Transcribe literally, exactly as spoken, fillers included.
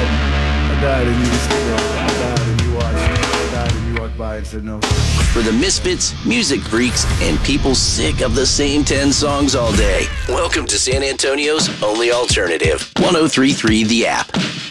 I died and you just, you know, I died and you watched. I died and you walked by and said no. For the misfits, music freaks, and people sick of the same ten songs all day. Welcome to San Antonio's only alternative, one oh three point three The App.